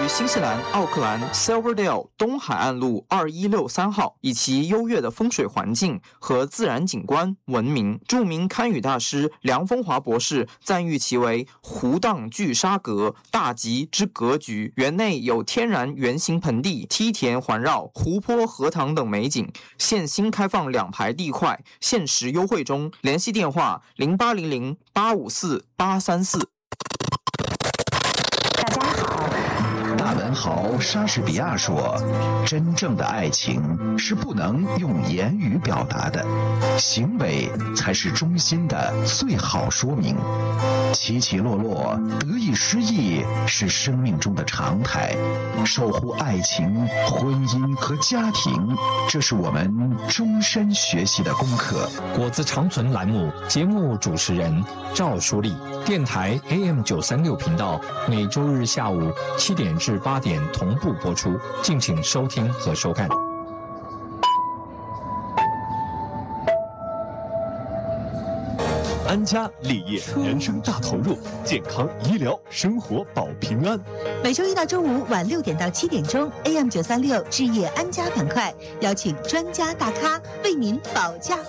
于新西兰奥克兰 Silverdale 东海岸路2163号，以其优越的风水环境和自然景观闻名。著名堪舆大师梁风华博士赞誉其为湖荡聚沙阁，大吉之格局。园内有天然圆形盆地、梯田环绕、湖泊、荷塘等美景。现新开放2排地块，限时优惠中。联系电话0800854834。 大家好。 大文豪莎士比亚说：“真正的爱情是不能用言语表达的，行为才是衷心的最好说明。起起落落，得意失意是生命中的常态。守护爱情、婚姻和家庭，这是我们终身学习的功课。” 果子长存栏目节目主持人赵淑丽，电台 AM936频道每周日下午7点至8点同步播出，敬请收听和收看。 安家立业，人生大投入，健康医疗，生活保平安。 每周一到周五晚6点到7点钟 ，AM936 置业安家板块，邀请专家大咖为您保驾。